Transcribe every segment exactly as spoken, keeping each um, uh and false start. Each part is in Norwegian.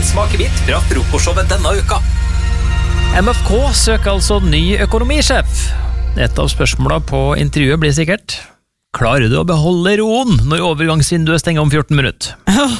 en smakebit fra frokostshowet denne uka. M F K søker altså ny økonomisjef. Et av spørsmålene på intervjuet blir sikkert: klarer du å beholde roen når overgangsvinduet stenger om fjorten minutter?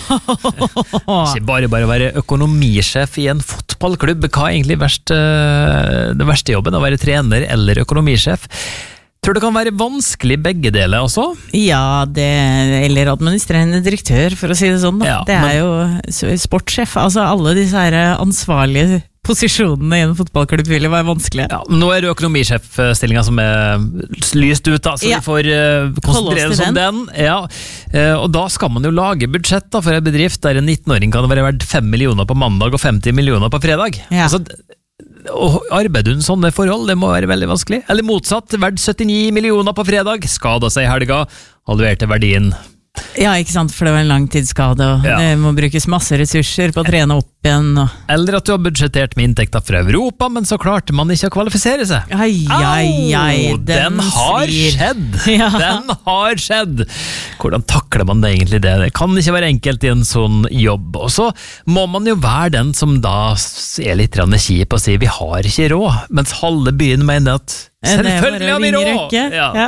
Ikke bare bare være økonomisjef i en fotballklubb. Hva er egentlig verst, det verste jobben, å være trener eller økonomisjef? Tror du det kan være vanskelig begge deler også? Ja, det, eller administrerende direktør, for å si det sånn. Da. Ja, det er men... jo sportssjef, altså alle disse her ansvarlige posisjonene i en fotballklubb ville være vanskelig. Ja, nå er det økonomisjef-stillingen som er lyst ut, da, så ja. Vi får uh, konsentrere oss om den. den. Ja. Uh, og da skal man jo lage budsjett da, for en bedrift der en nitten-åring kan være verdt fem millioner på mandag og femti millioner på fredag. Ja. Altså, og arbeider hun sånne forhold, det må være veldig vanskelig. Eller motsatt, verdt syttini millioner på fredag, skada seg i helga, halverte verdien. Ja, ikke sant, for det var en langtidsskade, og ja. Det må brukes masse ressurser på å trene opp igjen. Og... Eller at du har budsjettert med inntekter fra Europa, men så klarte man ikke å kvalifisere seg. Ai, ai, ai, den, den har svir. skjedd! Ja. Den har skjedd! Hvordan takler man det egentlig det? Det kan ikke være enkelt i en sånn jobb. Og så må man jo være den som da er litt kjip og sier vi har ikke råd, mens halve byen mener at selvfølgelig har vi råd! Ja. Ja.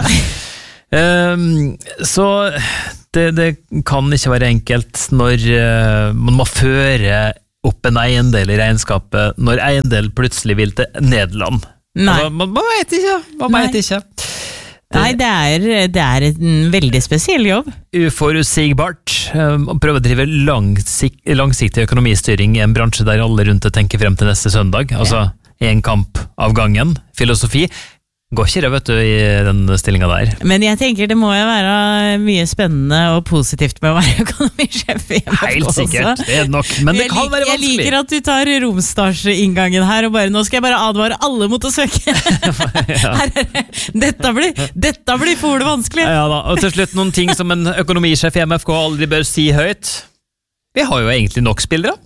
Um, så det, det kan ikke være enkelt når uh, man må føre opp en eiendel i regnskapet når eiendel plutselig vil til Nederland. Nei. Altså, man, man vet ikke, man vet ikke. Det, Nei, det er, det er en veldig spesiell jobb. Uforutsigbart. Um, å prøve å drive langsik, langsiktig økonomistyring i en bransje der alle rundt det tenker frem til neste søndag. Altså, en kamp av gangen. Filosofi. Går ikke det, vet du, i den stillingen der. Men jeg tenker det må jo være mye spennende og positivt med å være økonomisjef i M F K. Helt sikkert, det er nok, men det kan være vanskelig. Jeg liker at du tar Romsdals-inngangen her, og bare, nå skal jeg bare advare alle mot å søke. Her er det. Dette blir, dette blir for det vanskelig. Ja da, og til slutt noen ting som en økonomisjef i M F K aldri bør si høyt. Vi har jo egentlig nok spillere.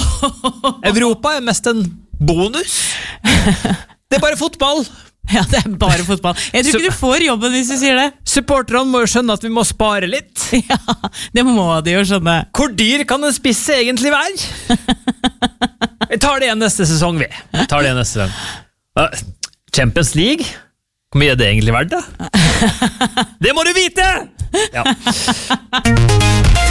Europa er mest en bonus. Det er bare fotball. Ja, det er bare fotball. Jeg tror ikke du får jobben hvis du sier det. Supporterne må jo skjønne at vi må spare litt. Ja, det må de jo skjønne. Hvor dyr kan en spisse egentlig være? Vi tar det igjen neste sesong, vi. vi tar det igjen neste sesong. Champions League? Hvor mye er det egentlig verdt, da? Det må du vite! Ja.